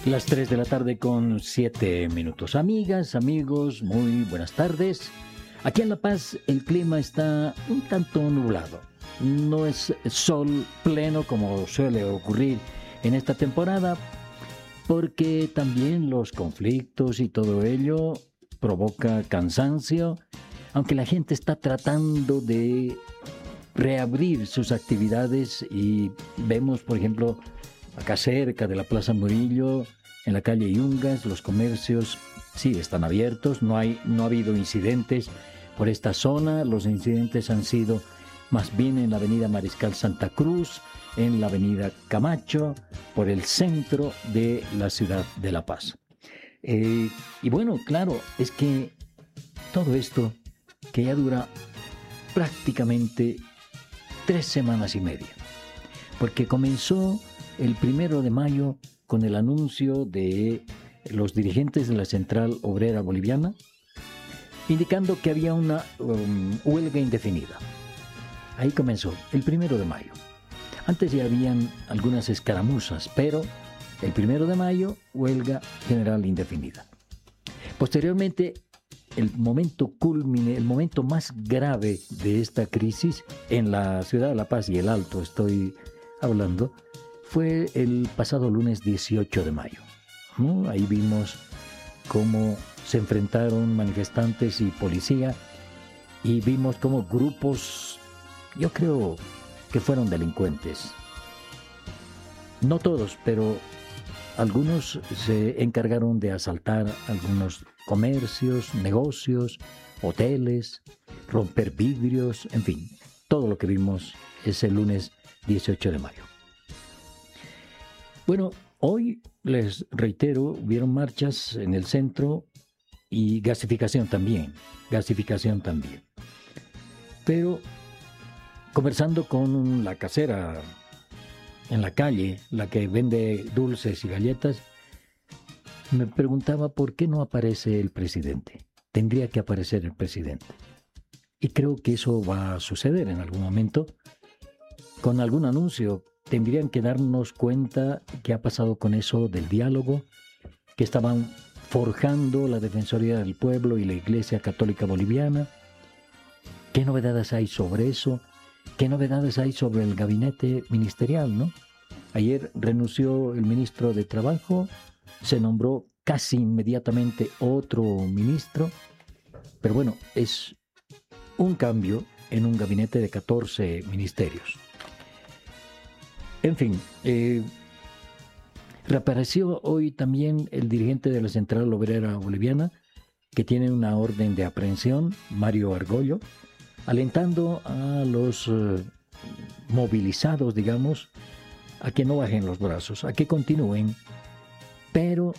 Las 3 de la tarde con 7 minutos. Amigas, amigos, muy buenas tardes. Aquí en La Paz el clima está un tanto nublado. No es sol pleno como suele ocurrir en esta temporada, porque también los conflictos y todo ello provoca cansancio, aunque la gente está tratando de reabrir sus actividades y vemos, por ejemplo, acá cerca de la Plaza Murillo, en la calle Yungas, los comercios sí están abiertos, no ha habido incidentes por esta zona. Los incidentes han sido más bien en la avenida Mariscal Santa Cruz, en la avenida Camacho, por el centro de la ciudad de La Paz. Y bueno, claro, es que todo esto que ya dura prácticamente 3 semanas y media, porque comenzó el 1 de mayo con el anuncio de los dirigentes de la Central Obrera Boliviana, indicando que había una huelga indefinida. Ahí comenzó, el 1 de mayo. Antes ya habían algunas escaramuzas, pero el 1 de mayo, huelga general indefinida. Posteriormente, el momento cúlmine, el momento más grave de esta crisis en la ciudad de La Paz y el Alto, estoy hablando, fue el pasado lunes 18 de mayo. ¿No? Ahí vimos cómo se enfrentaron manifestantes y policía y vimos cómo grupos, yo creo que fueron delincuentes. No todos, pero algunos se encargaron de asaltar algunos comercios, negocios, hoteles, romper vidrios, en fin, todo lo que vimos ese lunes 18 de mayo. Bueno, hoy les reitero, hubieron marchas en el centro y gasificación también. Pero conversando con la casera en la calle, la que vende dulces y galletas, me preguntaba por qué no aparece el presidente. Tendría que aparecer el presidente. Y creo que eso va a suceder en algún momento, con algún anuncio. Tendrían que darnos cuenta qué ha pasado con eso del diálogo, que estaban forjando la Defensoría del Pueblo y la Iglesia Católica Boliviana. ¿Qué novedades hay sobre eso? ¿Qué novedades hay sobre el gabinete ministerial, no? Ayer renunció el ministro de Trabajo, se nombró casi inmediatamente otro ministro, pero bueno, es un cambio en un gabinete de 14 ministerios. En fin, reapareció hoy también el dirigente de la Central Obrera Boliviana, que tiene una orden de aprehensión, Mario Argollo, alentando a los movilizados, digamos, a que no bajen los brazos, a que continúen. Pero,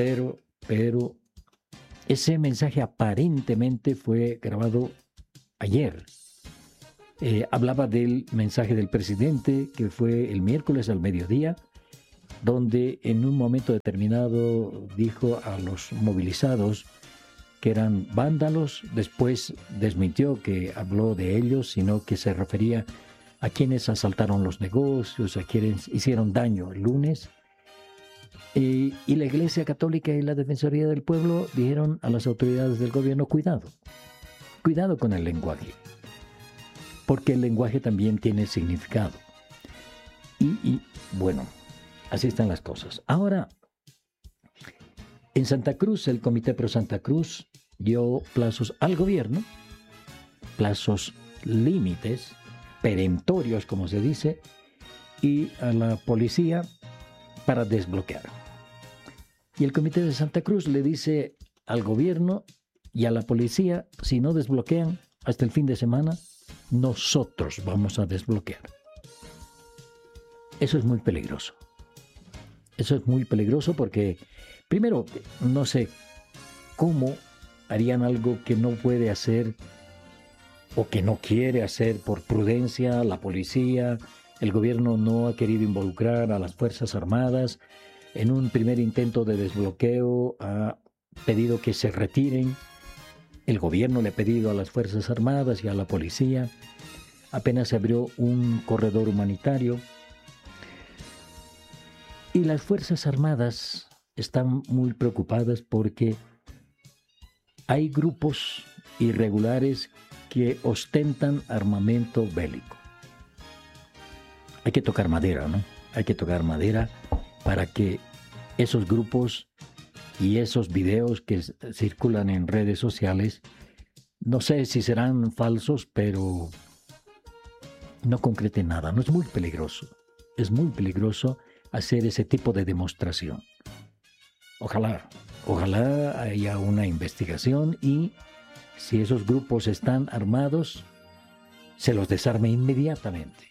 ese mensaje aparentemente fue grabado ayer. Hablaba del mensaje del presidente, que fue el miércoles al mediodía, donde en un momento determinado dijo a los movilizados que eran vándalos. Después desmintió que habló de ellos, sino que se refería a quienes asaltaron los negocios, a quienes hicieron daño el lunes. Y la Iglesia Católica y la Defensoría del Pueblo dijeron a las autoridades del gobierno: cuidado con el lenguaje, porque el lenguaje también tiene significado. Y bueno, así están las cosas. Ahora, en Santa Cruz, el Comité Pro Santa Cruz dio plazos al gobierno, plazos límites, perentorios, como se dice, y a la policía para desbloquear. Y el Comité de Santa Cruz le dice al gobierno y a la policía: si no desbloquean hasta el fin de semana, nosotros vamos a desbloquear. Eso es muy peligroso. Eso es muy peligroso porque, primero, no sé cómo harían algo que no puede hacer o que no quiere hacer por prudencia la policía. El gobierno no ha querido involucrar a las Fuerzas Armadas. En un primer intento de desbloqueo ha pedido que se retiren. El gobierno le ha pedido a las Fuerzas Armadas y a la policía. Apenas se abrió un corredor humanitario. Y las Fuerzas Armadas están muy preocupadas porque hay grupos irregulares que ostentan armamento bélico. Hay que tocar madera, ¿no? Hay que tocar madera para que esos grupos y esos videos que circulan en redes sociales, no sé si serán falsos, pero no concreten nada. No, es muy peligroso. Es muy peligroso hacer ese tipo de demostración. Ojalá haya una investigación y si esos grupos están armados, se los desarme inmediatamente.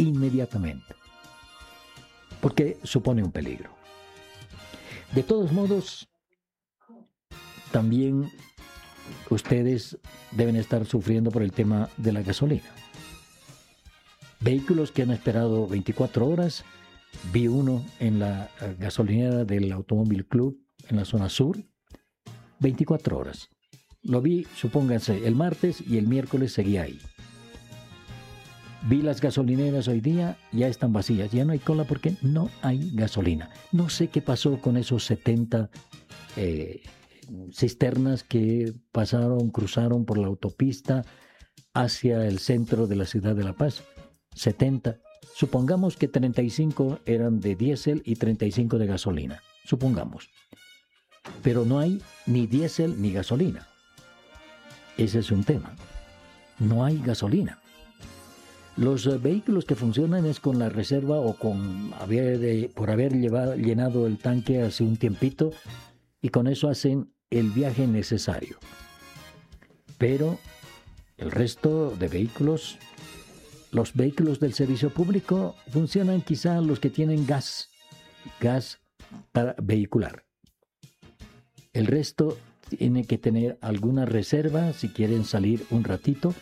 Porque supone un peligro. De todos modos, también ustedes deben estar sufriendo por el tema de la gasolina. Vehículos que han esperado 24 horas. Vi uno en la gasolinera del Automóvil Club en la zona sur, 24 horas. Lo vi, supónganse, el martes y el miércoles seguía ahí. Vi las gasolineras hoy día, ya están vacías, ya no hay cola porque no hay gasolina. No sé qué pasó con esos 70 cisternas que cruzaron por la autopista hacia el centro de la ciudad de La Paz. 70. Supongamos que 35 eran de diésel y 35 de gasolina. Supongamos. Pero no hay ni diésel ni gasolina. Ese es un tema. No hay gasolina. Los vehículos que funcionan es con la reserva o por haber llenado el tanque hace un tiempito y con eso hacen el viaje necesario. Pero el resto de vehículos, los vehículos del servicio público funcionan quizá los que tienen gas para vehicular. El resto tiene que tener alguna reserva si quieren salir un ratito,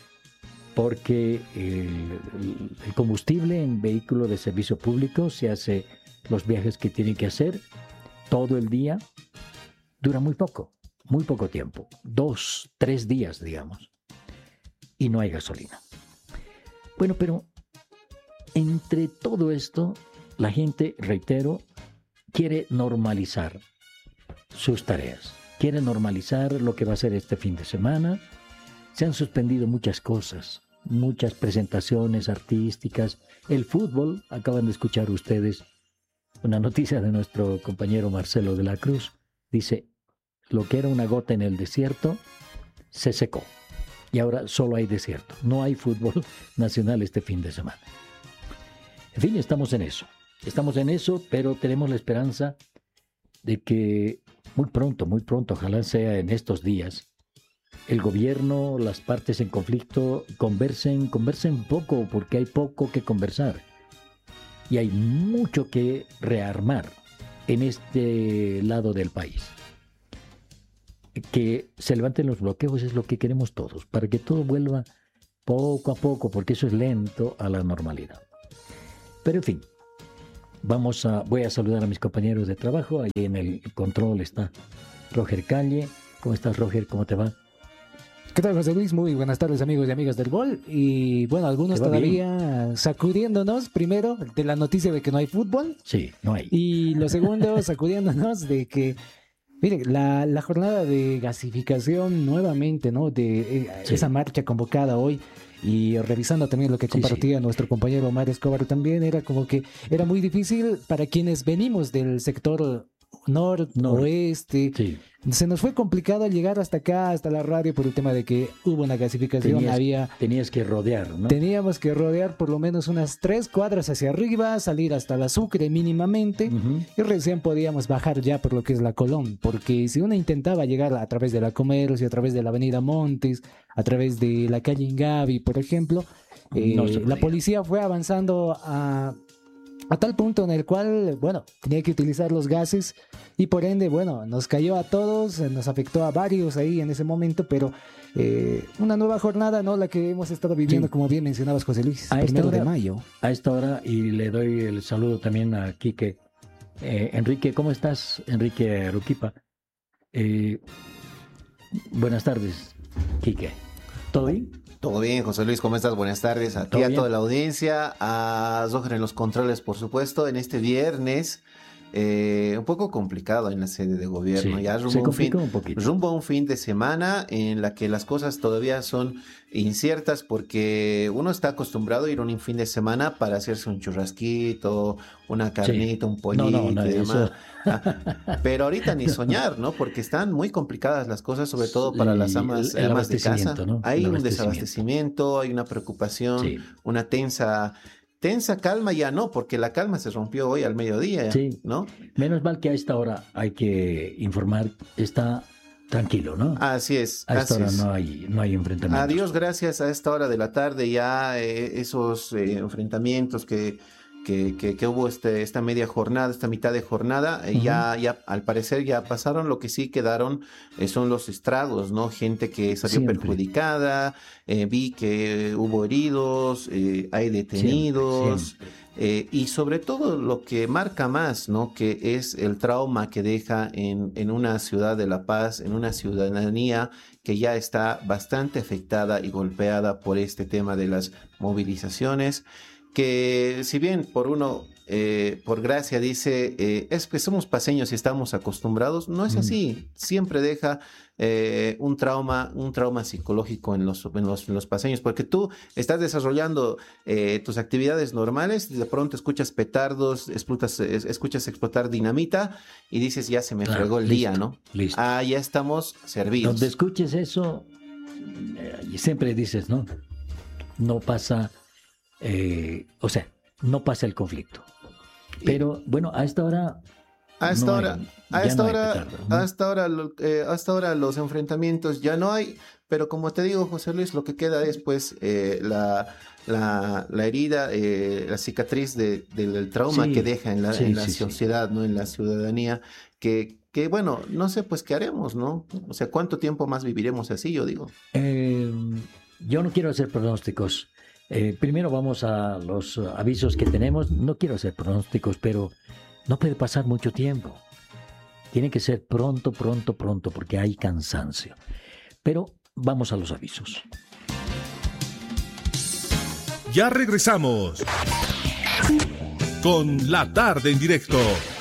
porque el combustible en vehículo de servicio público se hace los viajes que tiene que hacer todo el día, dura muy poco tiempo, 2, 3 días, digamos, y no hay gasolina. Bueno, pero entre todo esto, la gente, reitero, quiere normalizar sus tareas, quiere normalizar lo que va a ser este fin de semana. Se han suspendido muchas cosas, muchas presentaciones artísticas. El fútbol, acaban de escuchar ustedes una noticia de nuestro compañero Marcelo de la Cruz. Dice, lo que era una gota en el desierto se secó y ahora solo hay desierto. No hay fútbol nacional este fin de semana. En fin, estamos en eso, pero tenemos la esperanza de que muy pronto, ojalá sea en estos días, el gobierno, las partes en conflicto conversen poco, porque hay poco que conversar y hay mucho que rearmar en este lado del país. Que se levanten los bloqueos es lo que queremos todos, para que todo vuelva poco a poco, porque eso es lento a la normalidad. Pero en fin, voy a saludar a mis compañeros de trabajo. Ahí en el control está Roger Calle. ¿Cómo estás, Roger? ¿Cómo te va? ¿Qué tal, José Luis? Muy buenas tardes, amigos y amigas del Gol. Y bueno, algunos todavía sacudiéndonos, primero, de la noticia de que no hay fútbol. Sí, no hay. Y lo segundo, sacudiéndonos de que, mire, la jornada de gasificación nuevamente, ¿no? De esa marcha convocada hoy. Y revisando también lo que compartía nuestro compañero Omar Escobar también, era como que era muy difícil para quienes venimos del sector oeste. Sí. Se nos fue complicado llegar hasta acá, hasta la radio, por el tema de que hubo una gasificación. Tenías que rodear, ¿no? Teníamos que rodear por lo menos unas 3 cuadras hacia arriba, salir hasta la Sucre mínimamente, y recién podíamos bajar ya por lo que es la Colón, porque si uno intentaba llegar a través de la Comercio, a través de la avenida Montes, a través de la calle Ingavi, por ejemplo, la policía fue avanzando a tal punto en el cual, bueno, tenía que utilizar los gases y por ende, bueno, nos cayó a todos, nos afectó a varios ahí en ese momento, pero una nueva jornada, ¿no? La que hemos estado viviendo, como bien mencionabas, José Luis, primero de mayo. A esta hora, y le doy el saludo también a Quique. Enrique, ¿cómo estás? Enrique Aruquipa. Buenas tardes, Quique. ¿Todo bien? Todo bien, José Luis, ¿cómo estás? Buenas tardes a toda la audiencia, a Zohar en los controles, por supuesto, en este viernes un poco complicado en la sede de gobierno. Sí, Ya se complicó un poquito. rumbo a un fin de semana en la que las cosas todavía son inciertas porque uno está acostumbrado a ir un fin de semana para hacerse un churrasquito, una carnita, un pollito y demás. Pero ahorita ni soñar, ¿no? Porque están muy complicadas las cosas, sobre todo para las amas de casa. ¿No? Hay un desabastecimiento, hay una preocupación, una tensa calma ya no, porque la calma se rompió hoy al mediodía, ¿no? Menos mal que a esta hora hay que informar, está tranquilo, ¿no? Así es. A esta hora no hay enfrentamientos. A Dios gracias, a esta hora de la tarde ya esos enfrentamientos que hubo esta media jornada, esta mitad de jornada, ya al parecer ya pasaron. Lo que sí quedaron son los estragos, ¿no? Gente que salió perjudicada, vi que hubo heridos, hay detenidos, y sobre todo lo que marca más, ¿no? Que es el trauma que deja en una ciudad de La Paz, en una ciudadanía que ya está bastante afectada y golpeada por este tema de las movilizaciones. Que si bien por gracia dice, es que somos paseños y estamos acostumbrados, no es así. Siempre deja un trauma psicológico en los paseños, porque tú estás desarrollando tus actividades normales, de pronto escuchas petardos, escuchas explotar dinamita y dices, ya se me fregó el día, ¿no? Listo. Ya estamos servidos. Donde escuches eso, y siempre dices, ¿no? No pasa... no pasa el conflicto. Pero bueno, a esta hora los enfrentamientos ya no hay, pero como te digo, José Luis, lo que queda es pues la herida, la cicatriz del trauma que deja en la sociedad, ¿no? En la ciudadanía, que bueno, no sé pues qué haremos, ¿no? O sea, ¿cuánto tiempo más viviremos así? Yo digo. Yo no quiero hacer pronósticos. Primero vamos a los avisos que tenemos. No quiero hacer pronósticos, pero no puede pasar mucho tiempo. Tiene que ser pronto, porque hay cansancio. Pero vamos a los avisos. Ya regresamos con La Tarde en Directo.